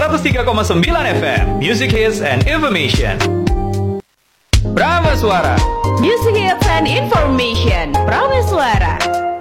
103,9 FM, Music Hits and Information. Prameswara, Music Hits and Information, Prameswara.